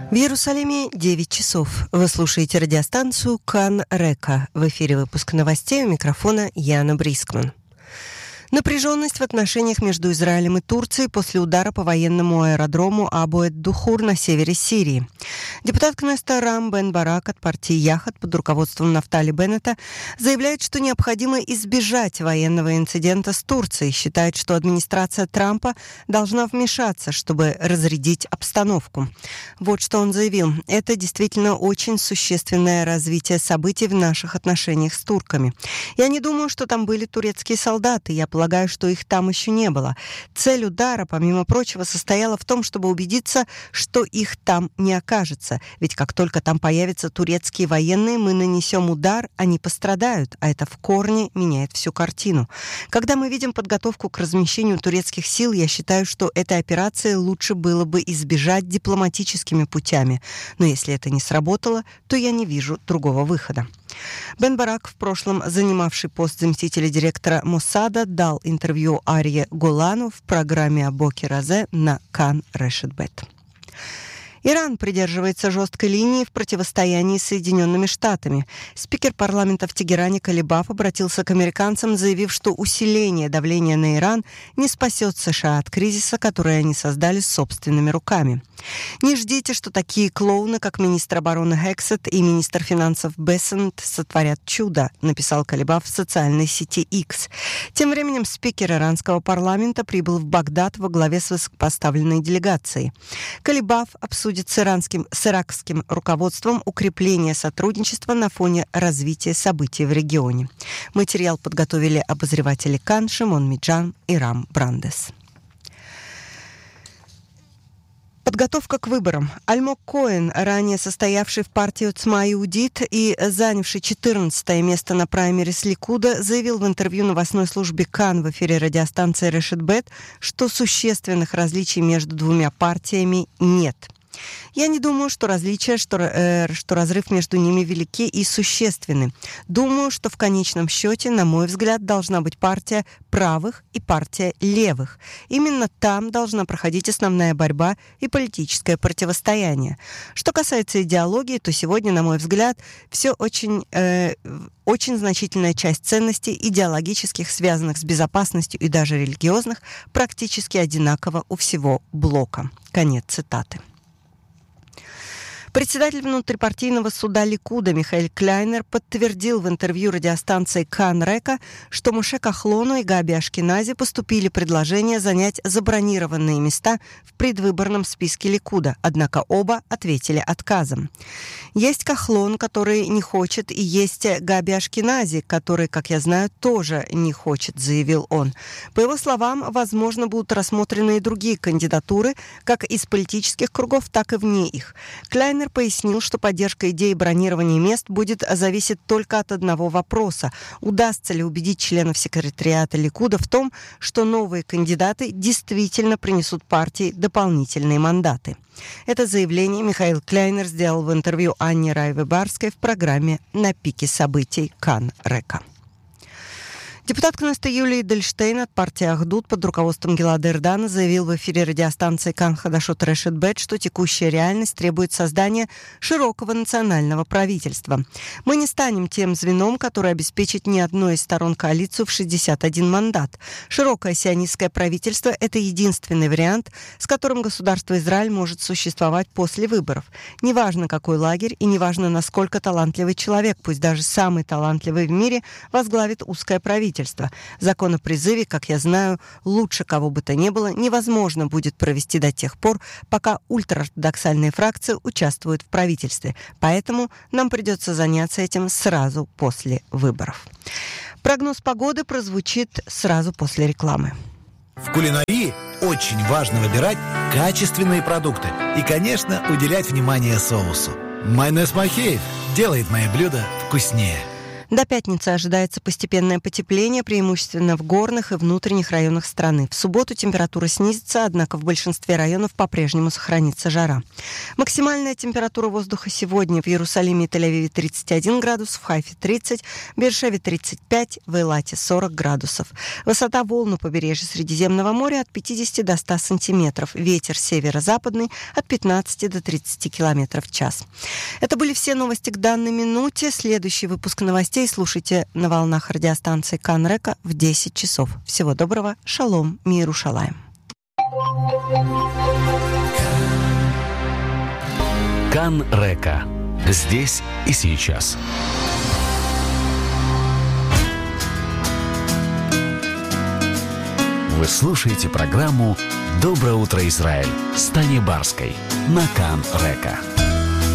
В Иерусалиме 9 часов. Вы слушаете радиостанцию «Кан Река». В эфире выпуск новостей, у микрофона Яна Брискман. Напряженность в отношениях между Израилем и Турцией после удара по военному аэродрому Абу-эд-Духур на севере Сирии. Депутат Кнессета Рам Бен Барак от партии Яхад под руководством Нафтали Беннета заявляет, что необходимо избежать военного инцидента с Турцией. Считает, что администрация Трампа должна вмешаться, чтобы разрядить обстановку. Вот что он заявил. Это действительно очень существенное развитие событий в наших отношениях с турками. Я не думаю, что там были турецкие солдаты. Я полагаю, что их там еще не было. Цель удара, помимо прочего, состояла в том, чтобы убедиться, что их там не окажется. Ведь как только там появятся турецкие военные, мы нанесем удар, они пострадают, а это в корне меняет всю картину. Когда мы видим подготовку к размещению турецких сил, я считаю, что этой операции лучше было бы избежать дипломатическими путями. Но если это не сработало, то я не вижу другого выхода. Бен Барак, в прошлом занимавший пост заместителя директора Моссада, дал интервью Арье Голану в программе «Абоки Разе» на Кан Решет Бет. Иран придерживается жесткой линии в противостоянии с Соединенными Штатами. Спикер парламента в Тегеране Калибаф обратился к американцам, заявив, что усиление давления на Иран не спасет США от кризиса, который они создали собственными руками. «Не ждите, что такие клоуны, как министр обороны Хексет и министр финансов Бессент, сотворят чудо», написал Калибаф в социальной сети X. Тем временем спикер иранского парламента прибыл в Багдад во главе с высокопоставленной делегацией. Калибаф обсудит с иракским руководством укрепление сотрудничества на фоне развития событий в регионе. Материал подготовили обозреватели Кан Шимон Миджан и Рам Брандес. Подготовка к выборам. Альмок Коэн, ранее состоявший в партии Оцма Иудит и занявший 14-е место на праймерис Ликуда, заявил в интервью новостной службе Кан в эфире радиостанции Решет Бет, что существенных различий между двумя партиями нет. Я не думаю, что различия, что разрыв между ними велики и существенны. Думаю, что в конечном счете, на мой взгляд, должна быть партия правых и партия левых. Именно там должна проходить основная борьба и политическое противостояние. Что касается идеологии, то сегодня, на мой взгляд, все очень значительная часть ценностей идеологических, связанных с безопасностью и даже религиозных, практически одинакова у всего блока. Конец цитаты. Председатель внутрипартийного суда Ликуда Михаэль Кляйнер подтвердил в интервью радиостанции Кан Река, что Моше Кахлону и Габи Ашкенази поступили предложения занять забронированные места в предвыборном списке Ликуда, однако оба ответили отказом. Есть Кахлон, который не хочет, и есть Габи Ашкенази, который, как я знаю, тоже не хочет, заявил он. По его словам, возможно, будут рассмотрены и другие кандидатуры, как из политических кругов, так и вне их. Кляйнер пояснил, что поддержка идеи бронирования мест будет зависеть только от одного вопроса. Удастся ли убедить членов секретариата Ликуда в том, что новые кандидаты действительно принесут партии дополнительные мандаты. Это заявление Михаэль Кляйнер сделал в интервью Анне Райве-Барской в программе «На пике событий Кан Река». Депутат Кнессета Юлия Эдельштейн от партии Ахдут под руководством Гилада Эрдана заявил в эфире радиостанции Кан Хадашот Решет Бет, что текущая реальность требует создания широкого национального правительства. Мы не станем тем звеном, которое обеспечит ни одной из сторон коалицию в 61 мандат. Широкое сионистское правительство – это единственный вариант, с которым государство Израиль может существовать после выборов. Неважно, какой лагерь и неважно, насколько талантливый человек, пусть даже самый талантливый в мире, возглавит узкое правительство. Закон о призыве, как я знаю, лучше кого бы то ни было, невозможно будет провести до тех пор, пока ультраортодоксальные фракции участвуют в правительстве. Поэтому нам придется заняться этим сразу после выборов. Прогноз погоды прозвучит сразу после рекламы. В кулинарии очень важно выбирать качественные продукты и, конечно, уделять внимание соусу. Майонез Махеев делает мои блюда вкуснее. До пятницы ожидается постепенное потепление, преимущественно в горных и внутренних районах страны. В субботу температура снизится, однако в большинстве районов по-прежнему сохранится жара. Максимальная температура воздуха сегодня в Иерусалиме и Тель-Авиве 31 градус, в Хайфе 30, в Беэр-Шеве 35, в Эйлате 40 градусов. Высота волн у побережья Средиземного моря от 50 до 100 сантиметров. Ветер северо-западный от 15 до 30 километров в час. Это были все новости к данной минуте. Следующий выпуск новостей слушайте на волнах радиостанции Кан Река в 10 часов. Всего доброго. Шалом. Мир Ушалаем. Кан Река. Здесь и сейчас. Вы слушаете программу «Доброе утро, Израиль» с Таней Барской на Кан Река.